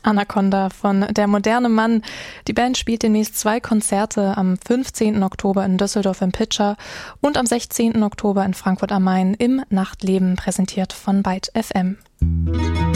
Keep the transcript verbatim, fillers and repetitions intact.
Anaconda von Der moderne Mann. Die Band spielt demnächst zwei Konzerte am fünfzehnten Oktober in Düsseldorf im Pitcher und am sechzehnten Oktober in Frankfurt am Main im Nachtleben, präsentiert von Byte F M.